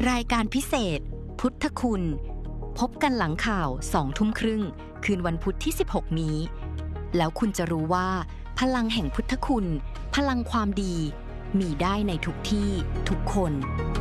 รายการพิเศษพุทธคุณพบกันหลังข่าว2 ทุ่มครึ่งคืนวันพุธที่16นี้แล้วคุณจะรู้ว่าพลังแห่งพุทธคุณพลังความดีมีได้ในทุกที่ทุกคน